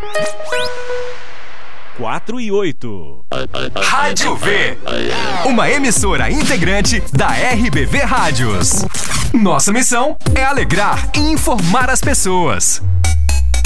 4 e 8. Rádio V, uma emissora integrante da RBV Rádios. Nossa missão é alegrar e informar as pessoas.